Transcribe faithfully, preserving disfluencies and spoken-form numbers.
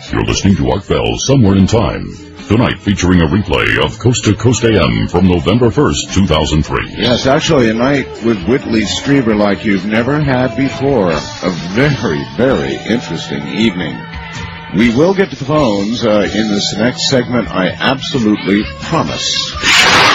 You're listening to Art Bell Somewhere in Time. Tonight featuring a replay of Coast to Coast A M from November first, two thousand three. Yes, actually a night with Whitley Strieber like you've never had before. A very, very interesting evening. We will get to the phones uh, in this next segment, I absolutely promise.